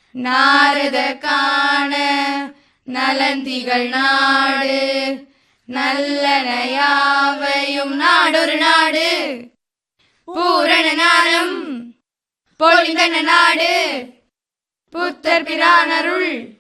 நாரத காண நலந்திகள் நாடு நல்லனையாவையும் நாடொரு நாடு பூரண ஞானம் பொழிந்தன நாடு புத்தர் பிரானருள்